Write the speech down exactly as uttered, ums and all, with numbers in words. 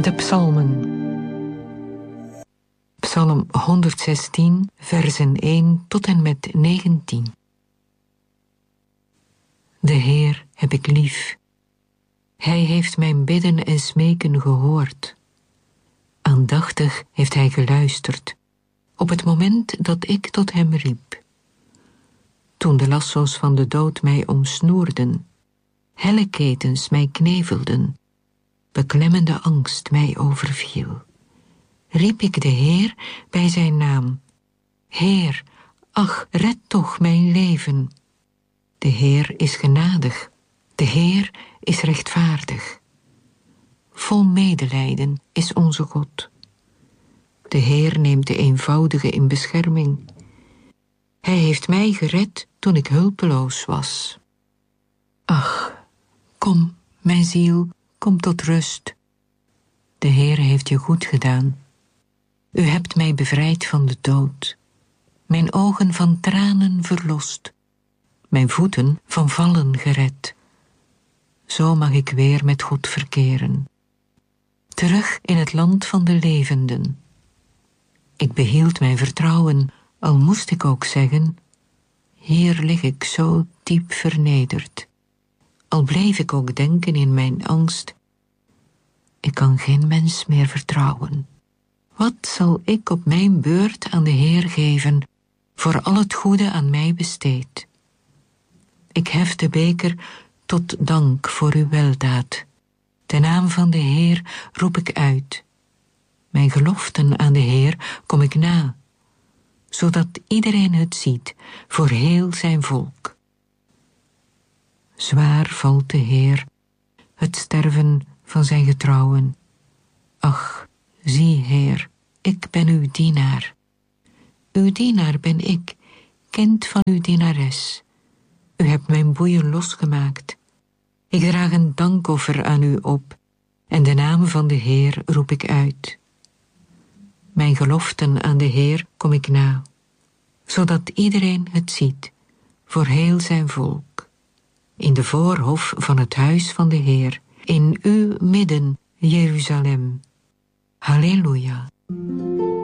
De psalmen. Psalm honderdzestien, versen één tot en met negentien. De Heer heb ik lief. Hij heeft mijn bidden en smeken gehoord. Aandachtig heeft hij geluisterd, op het moment dat ik tot hem riep. Toen de lasso's van de dood mij omsnoerden, helleketens mij knevelden, beklemmende angst mij overviel, riep ik de Heer bij zijn naam. Heer, ach, red toch mijn leven. De Heer is genadig, de Heer is rechtvaardig. Vol medelijden is onze God. De Heer neemt de eenvoudige in bescherming. Hij heeft mij gered toen ik hulpeloos was. Ach, kom, mijn ziel, kom tot rust. De Heer heeft je goed gedaan. U hebt mij bevrijd van de dood, mijn ogen van tranen verlost, mijn voeten van vallen gered. Zo mag ik weer met God verkeren, terug in het land van de levenden. Ik behield mijn vertrouwen, al moest ik ook zeggen, hier lig ik zo diep vernederd. Al bleef ik ook denken in mijn angst, ik kan geen mens meer vertrouwen. Wat zal ik op mijn beurt aan de Heer geven voor al het goede aan mij besteed? Ik hef de beker tot dank voor uw weldaad. De naam van de Heer roep ik uit. Mijn geloften aan de Heer kom ik na, zodat iedereen het ziet voor heel zijn volk. Zwaar valt de Heer het sterven van zijn getrouwen. Ach, zie, Heer, ik ben uw dienaar. Uw dienaar ben ik, kind van uw dienares. U hebt mijn boeien losgemaakt. Ik draag een dankoffer aan u op, en de naam van de Heer roep ik uit. Mijn geloften aan de Heer kom ik na, zodat iedereen het ziet, voor heel zijn volk. In de voorhof van het huis van de Heer, in uw midden, Jeruzalem. Halleluja.